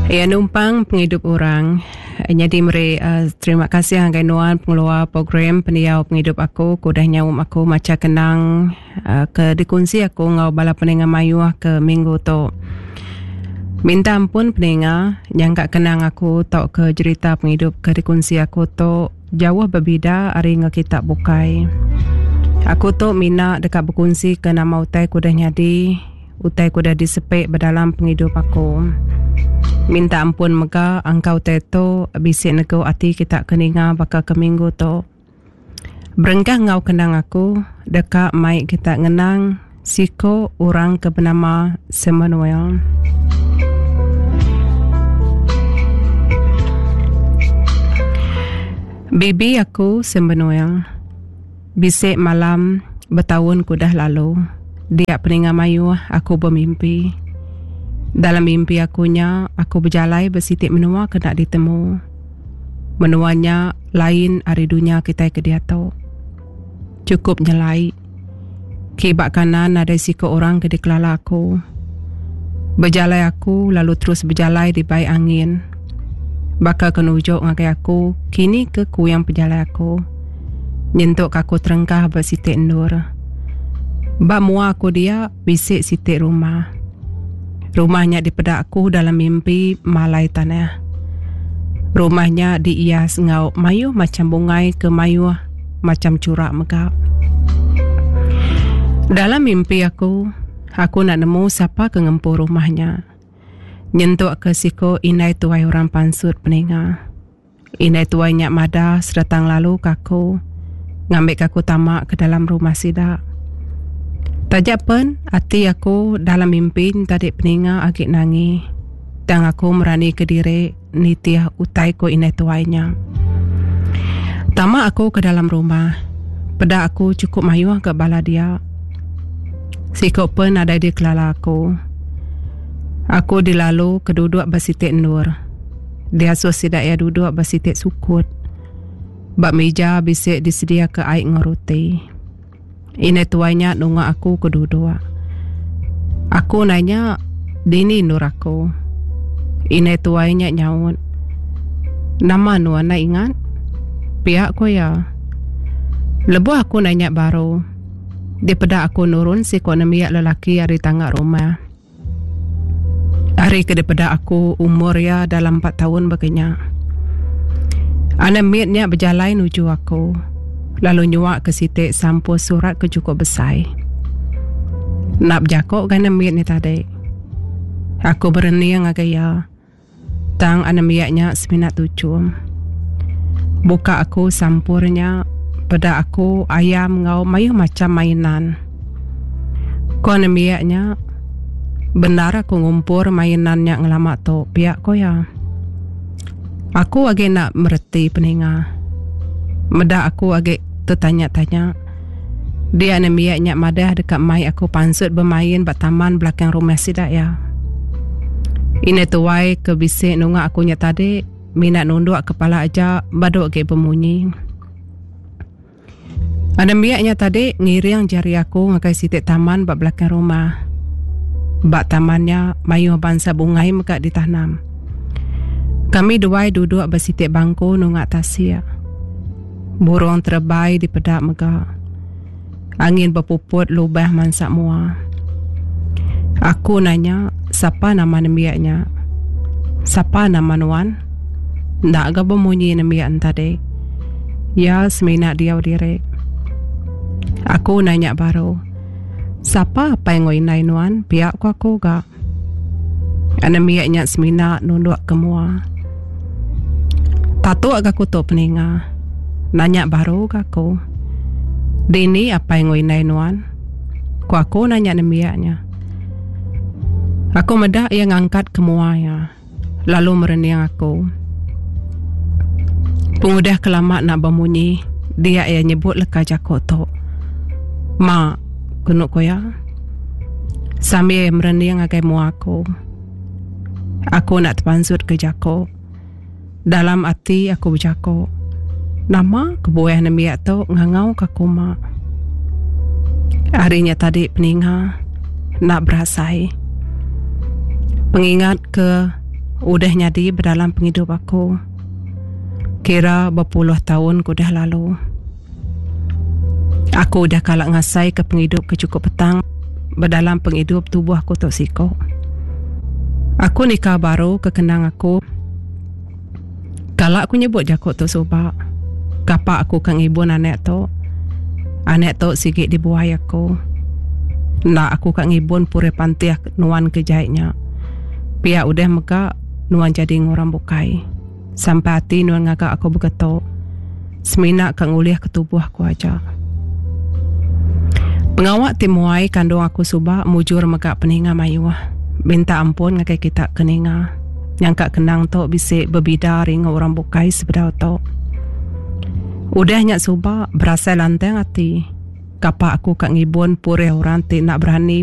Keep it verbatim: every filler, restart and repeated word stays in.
Ya, numpang penghidup orang. Jadi meri uh, terima kasih angkai nuan pengeluar program peniau penghidup aku. Ku dah nyawum aku macam kenang uh, ke dikunci aku ngau bala pendengar mayuah ke minggu tu. Minta ampun pendengar yang gak kenang aku tok ke cerita penghidup ke dikunci aku tu jauh berbeza hari ngak kita bukai. Aku tu mina dekat berkunci ke nama utai ku dah nyadi. Utai ku dah disepek berdalam penghidup aku. Minta ampun mega angkau teto bisik nego ati kita keninga bakal ke minggu tu. Berenggah ngau kenang aku dekat mai kita ngenang siko orang ke bernama Samuel. Bibi aku Samuel. Bisik malam bertahun ku dah lalu. Dia peninga mayu aku bermimpi. Dalam mimpi akunya, aku berjalai bersitik menua kena ditemu. Menuanya lain hari dunia kita ke dia tu. Cukup nyelai. Kibak kanan ada siko orang ke di kelala aku. Berjalai aku lalu terus berjalai di baik angin. Bakal kenujuk ngakai aku, kini ke ku yang berjalai aku. Nyentuk aku terengkah bersitik nur. Bak mua aku dia bisik sitik rumah. Rumahnya di pedak aku dalam mimpi malai tanah. Rumahnya diias ngau mayu macam bungai ke mayu macam curak megap. Dalam mimpi aku, aku nak nemu siapa ke ngempur rumahnya. Nyentuk ke siko inai tuai orang pansut peninga. Inai tuai nyak mada sedatang lalu kaku. Ngambil kaku tamak ke dalam rumah sidak. Tajak pun hati aku dalam mimpi tadi peninga agak nangi. Dan aku merani ke diri nitiah utai ko inai tuainya. Tama aku ke dalam rumah. Pada aku cukup mayuah ke bala dia. Sikok pun ada di kelala aku. Aku dilalu keduduk bersitik nur. Dia susidak ya duduk bersitik sukut. Bak meja bisik disedia ke air ngoruti. Inai tuainya nunggu aku kedua-dua. Aku nanya, dini nur aku. Inai tuainya nyaut. Nama nuan nak ingat? Pihak ko ya. Lebu aku nanya baru. Daripada aku nurun si ko namiak lelaki hari tangga rumah. Hari ke daripada aku umur ya dalam empat tahun begenya. Anak miatnya berjalan nuju aku. Lalu nyuak ke sitik sampo surat ke cukup besar. Nak berjakok kan ambil ni tadi. Aku berani yang agak ya. Tang anamiaknya seminat tujuh. Buka aku sampurnya. Pada aku ayam ngau mayu macam mainan. Ko anamiaknya. Benar aku ngumpur mainan yang ngelamak tu. Pihak ko ya. Aku agak nak mereti peninga. Meda aku agak tertanya-tanya. Dia anamiaknya madah dekat mai aku pansut bermain bat taman belakang rumah sidak ya. Ini tuai ke bisik nunggak akunya tadi. Minat nunduk kepala aja baduk agak bermunyi. Anamiaknya tadi ngiring jari aku ngakai sitik taman bat belakang rumah. Bat tamannya mayu bangsa bungai mekak ditanam. Kami dua duduk bersitik bangku nunggak tasia. Burung terbai di pedak mega. Angin berpuput lubah mansak mua. Aku nanya, siapa nama namiaknya? Siapa nama nuan? Ndak ga bermunyi namiak tadi. Ya, seminat dia diri. Aku nanya baru. Siapa apa yang ngoinai nuan? Pihak ku aku ga. Namiaknya seminat nunduk ke mua. Tatu agak kutup peninga. Nanya baru aku. Dini apa yang ngoinai nuan? Ku aku nanya namiaknya. Aku medak yang angkat kemuanya. Lalu mereniang aku. Pengudah kelamak nak bermunyi. Dia yang nyebut leka jakok tu. Ma, kunuk ko ya. Sambil mereniang agai mua aku. Aku nak terpansut ke jakok. Dalam hati aku berjakok. Nama kebuah namiak tu ngangau kakuma. Harinya tadi peninga nak berasai. Pengingat ke udah nyadi berdalam penghidup aku. Kira berpuluh tahun ku dah lalu. Aku udah kalak ngasai ke penghidup ke cukup petang berdalam penghidup tubuh aku tok siko. Aku nikah baru kekenang aku. Kalak aku nyebut jakuk tok subak. Kapak aku kang ibu anek tok. Anek tok sikit dibuai aku. Nak aku kang ibun pure pantiak nuan kejahitnya. Pihak udah megak nuan jadi ngorang bukai. Sampai hati nuan ngagak aku begetok. Seminak kang uliah ke tubuh aku aja. Pengawak timuai kandung aku subak mujur megak peninga mayuah. Minta ampun ngakai kita keninga. Yang kak kenang tok bisik berbida ring orang bukai sebedau tok. Udah nyak subak berasa lanteng hati. Kapak aku kak ngibun pure orang ti nak berani